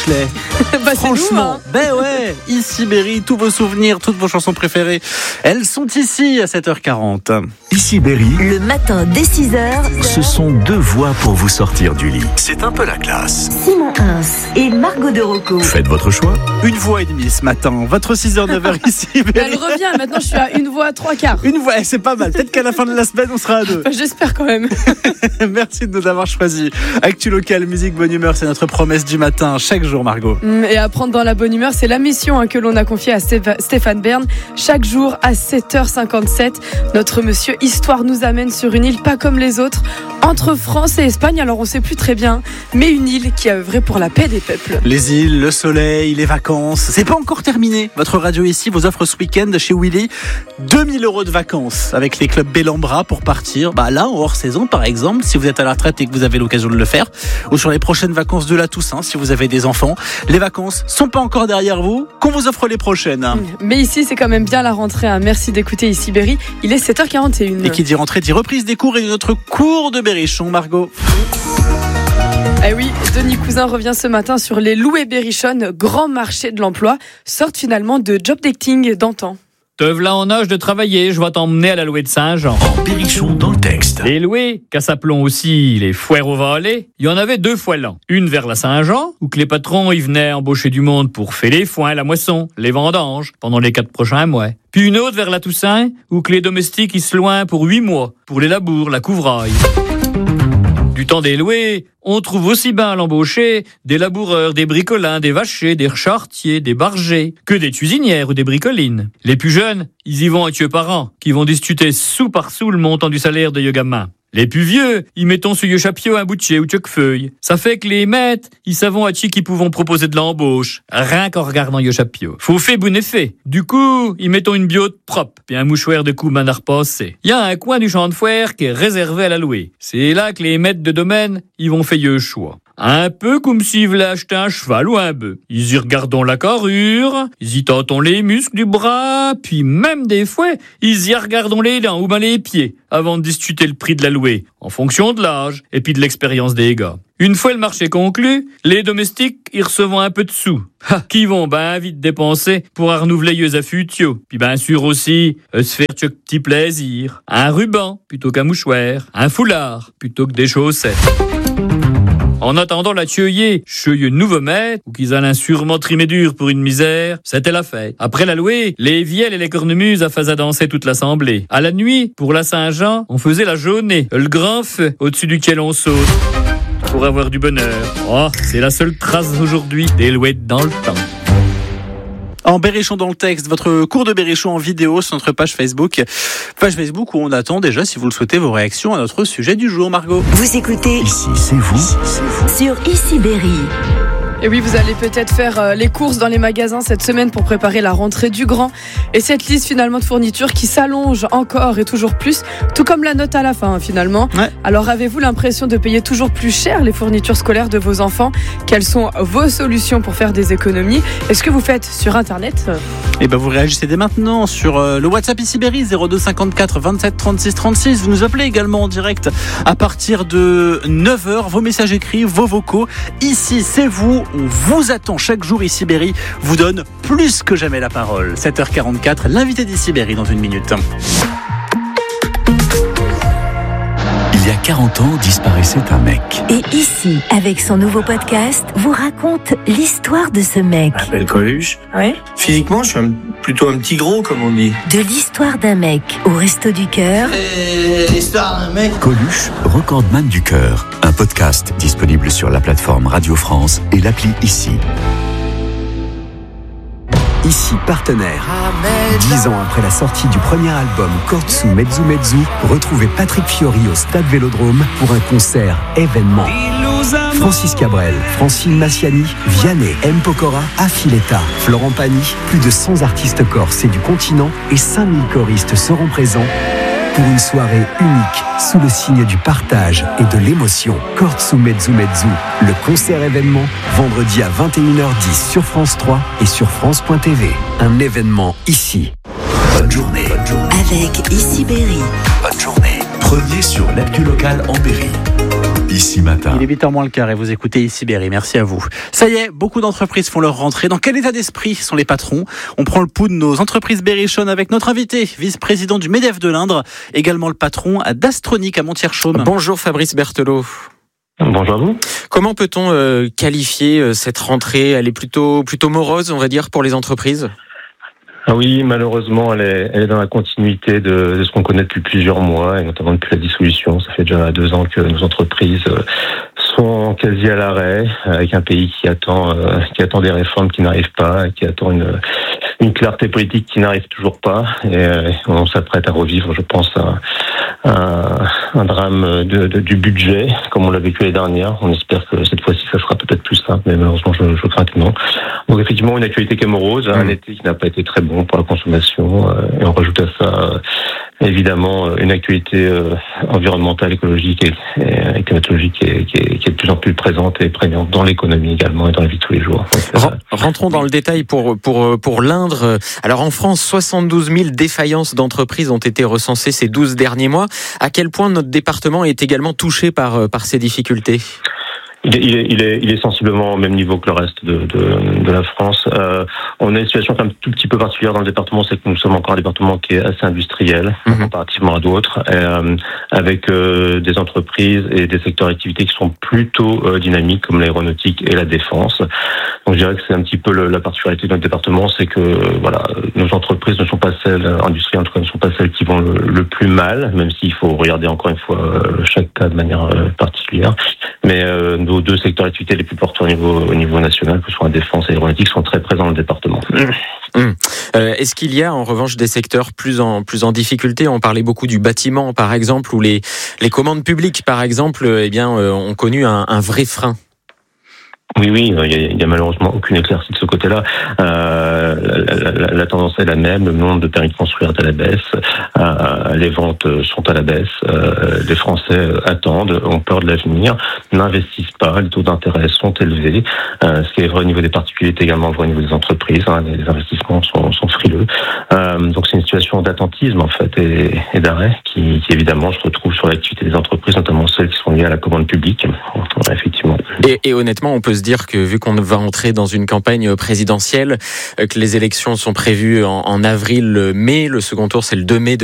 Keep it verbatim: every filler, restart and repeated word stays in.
Michelet. Bah, Franchement, c'est nous, hein. ben ouais, ici Berry, tous vos souvenirs, toutes vos chansons préférées, elles sont ici à sept heures quarante. Ici Berry, Le matin dès six heures, ce sont deux voix pour vous sortir du lit. C'est un peu la classe. Simon Hins et Margot de Rocco. Faites votre choix. Une voix et demie ce matin, votre six heures neuf heures ici Mais Berry. elle revient, maintenant je suis à une voix, trois quarts. Une voix, c'est pas mal. Peut-être qu'à la fin de la semaine, on sera à deux. Enfin, j'espère quand même. Merci de nous avoir choisis. Actu local, musique, bonne humeur, c'est notre promesse du matin, chaque jour, Margot. Et apprendre dans la bonne humeur, c'est la mission hein, que l'on a confiée à Stéph- Stéphane Bern. Chaque jour à sept heures cinquante-sept, notre monsieur Histoire nous amène sur une île pas comme les autres, entre France et Espagne. Alors on sait plus très bien, mais une île qui a œuvré pour la paix des peuples. Les îles, le soleil, les vacances, c'est pas encore terminé. Votre radio ici vous offre ce week-end chez Willy deux mille euros de vacances avec les clubs Bellambra pour partir. Bah là, en hors saison par exemple, si vous êtes à la retraite et que vous avez l'occasion de le faire, ou sur les prochaines vacances de la Toussaint si vous avez des enfants. Les vacances sont pas encore derrière vous, qu'on vous offre les prochaines. Mais ici, c'est quand même bien la rentrée. Hein. Merci d'écouter ici Berry. Il est sept heures quarante et une. Et qui dit rentrée dit reprise des cours et de notre cours de Berrichon, Margot. Eh oui, Denis Cousin revient ce matin sur les Louets Berrichonne, grand marché de l'emploi, sorte finalement de job dating d'antan. Te v'là en âge de travailler, je vais t'emmener à la louée de Saint-Jean. En Berrichon dans le texte. Les louées, qu'à s'appelons aussi les foires au Valais, il y en avait deux fois l'an. Une vers la Saint-Jean, où que les patrons y venaient embaucher du monde pour faire les foins, la moisson, les vendanges, pendant les quatre prochains mois. Puis une autre vers la Toussaint, où que les domestiques y se loin pour huit mois, pour les labours, la couvraille. Du temps des loués, on trouve aussi bien à l'embaucher des laboureurs, des bricolins, des vachers, des charretiers, des bargers, que des cuisinières ou des bricolines. Les plus jeunes, ils y vont un tueur par an, qui vont discuter sous par sous le montant du salaire de yogamin. Les plus vieux, ils mettons sur yo chapio un boutcher ou feuille. Ça fait que les maîtres, ils savent à qui qui pouvons proposer de l'embauche, rien qu'en regardant yo chapio. Faut faire bon effet. Du coup, ils mettons une biote propre, puis un mouchoir de coup manard passé. Il y a un coin du champ de foire qui est réservé à la louée. C'est là que les maîtres de domaine, ils vont faire le choix. Un peu comme s'ils voulaient acheter un cheval ou un bœuf. Ils y regardent la carrure, ils y tentent les muscles du bras, puis même des fois, ils y regardent les dents ou ben les pieds, avant de discuter le prix de la louée, en fonction de l'âge et puis de l'expérience des gars. Une fois le marché conclu, les domestiques y recevant un peu de sous, ha, qui vont ben vite dépenser pour renouveler les affutio. Puis bien sûr aussi, euh, se faire quelques petits plaisirs. Un ruban plutôt qu'un mouchoir, un foulard plutôt que des chaussettes. En attendant la tueillée, chez un nouveau maître, ou qu'ils allaient sûrement trimer dur pour une misère, c'était la fête. Après la louée, les vielles et les cornemuses a faisaient danser toute l'assemblée. À la nuit, pour la Saint-Jean, on faisait la jaunée, le grand feu au-dessus duquel on saute. Pour avoir du bonheur. Oh, c'est la seule trace aujourd'hui des louettes dans le temps. En Berrichon dans le texte, votre cours de Berrichon en vidéo sur notre page Facebook. Page Facebook où on attend déjà, si vous le souhaitez, vos réactions à notre sujet du jour, Margot. Vous écoutez Ici, c'est vous. Ici, c'est vous. sur Ici Berry. Et oui, vous allez peut-être faire euh, les courses dans les magasins cette semaine pour préparer la rentrée du grand. Et cette liste finalement de fournitures qui s'allonge encore et toujours plus, tout comme la note à la fin finalement. Ouais. Alors avez-vous l'impression de payer toujours plus cher les fournitures scolaires de vos enfants ? Quelles sont vos solutions pour faire des économies ? Est-ce que vous faites sur Internet ? Et ben vous réagissez dès maintenant sur euh, le WhatsApp Ici Berry zéro deux cinquante-quatre vingt-sept trente-six trente-six. Vous nous appelez également en direct à partir de neuf heures. Vos messages écrits, vos vocaux. Ici, c'est vous. On vous attend chaque jour. Ici Berry vous donne plus que jamais la parole. sept heures quarante-quatre, l'invité d'Ici Berry dans une minute. Il y a quarante ans, disparaissait un mec. Et ici, avec son nouveau podcast, vous raconte l'histoire de ce mec. Je m'appelle Coluche. Ouais. Physiquement, je suis un- plutôt un petit gros, comme on dit. De l'histoire d'un mec au Resto du Cœur Et l'histoire d'un mec. Coluche, recordman du cœur. Un podcast disponible sur la plateforme Radio France et l'appli Ici. Ici partenaire. Dix ans après la sortie du premier album Kortsu Mezzu Mezzu, retrouvez Patrick Fiori au Stade Vélodrome pour un concert événement. Francis Cabrel, Francine Massiani, Vianney, M. Pokora, Affiletta, Florent Pagny, plus de cent artistes corses et du continent et cinq mille choristes seront présents pour une soirée unique sous le signe du partage et de l'émotion. Kortsu Mezzu Mezzu, le concert événement, vendredi à vingt et une heures dix sur France trois et sur France point T V. Un événement ici. Bonne journée. Bonne journée. avec Ici Berry. Bonne journée. Premier sur l'actu locale en Berry. Ici Matin. Il est huit heures moins le quart et vous écoutez Ici Berry. Merci à vous. Ça y est, beaucoup d'entreprises font leur rentrée. Dans quel état d'esprit sont les patrons ? On prend le pouls de nos entreprises berrichonnes avec notre invité, vice-président du MEDEF de l'Indre, également le patron d'Astronic à Montier-Chaume. Bonjour Fabrice Berthelot. Bonjour à vous. Comment peut-on euh, qualifier euh, cette rentrée ? Elle est plutôt, plutôt morose, on va dire, pour les entreprises ? Ah oui, malheureusement, elle est, elle est dans la continuité de, de ce qu'on connaît depuis plusieurs mois, et notamment depuis la dissolution. Ça fait déjà deux ans que nos entreprises sont quasi à l'arrêt, avec un pays qui attend, euh, qui attend des réformes qui n'arrivent pas, qui attend une, une clarté politique qui n'arrive toujours pas. Et euh, on s'apprête à revivre, je pense, un, un, un drame de, de, du budget, comme on l'a vécu l'année dernière. On espère que cette fois-ci, ça sera peut-être plus simple, mais malheureusement, je, je crains que non. Donc effectivement, une actualité qui est morose, un été qui n'a pas été très bon pour la consommation, euh, et on rajoute à ça euh, évidemment une actualité euh, environnementale, écologique et, et, et climatologique qui est, qui, est, qui est de plus en plus présente et prégnante dans l'économie également et dans la vie de tous les jours. Donc, Ren- rentrons dans le détail pour pour pour l'Indre. Alors en France, soixante-douze mille défaillances d'entreprises ont été recensées ces douze derniers mois. À quel point notre département est également touché par par ces difficultés ? Il est, il, est, il, est, il est sensiblement au même niveau que le reste de, de, de la France. Euh, on a une situation quand même tout petit peu particulière dans le département, c'est que nous sommes encore un département qui est assez industriel, mmh. comparativement à d'autres, euh, avec euh, des entreprises et des secteurs d'activité qui sont plutôt euh, dynamiques, comme l'aéronautique et la défense. Donc je dirais que c'est un petit peu le, la particularité de notre département, c'est que euh, voilà, nos entreprises ne sont pas celles, industrielles en tout cas, ne sont pas celles qui vont le, le plus mal, même s'il faut regarder encore une fois euh, chaque cas de manière euh, particulière. Mais euh, nos deux secteurs d'activité les plus porteurs au niveau, au niveau national, que ce soit la défense et l'aéronautique, sont très présents dans le département. Mmh. Euh, est-ce qu'il y a en revanche des secteurs plus en, plus en difficulté ? On parlait beaucoup du bâtiment par exemple, ou les, les commandes publiques par exemple, eh bien, euh, ont connu un, un vrai frein. Oui, oui, il n'y a, a malheureusement aucune éclaircie de ce côté-là. Euh, la, la, la tendance est la même, le nombre de permis de construire est à la baisse, euh, les ventes sont à la baisse, euh, les Français attendent, ont peur de l'avenir, n'investissent pas, les taux d'intérêt sont élevés, euh, ce qui est vrai au niveau des particuliers est également vrai au niveau des entreprises, hein, les investissements sont, sont frileux. Euh, donc c'est une situation d'attentisme en fait et, et d'arrêt qui, qui évidemment se retrouve sur l'activité des entreprises, notamment celles qui sont liées à la commande publique, effectivement. Et, et honnêtement, on peut se dire que vu qu'on va entrer dans une campagne présidentielle, que les élections sont prévues en, en avril-mai, le second tour c'est le deux mai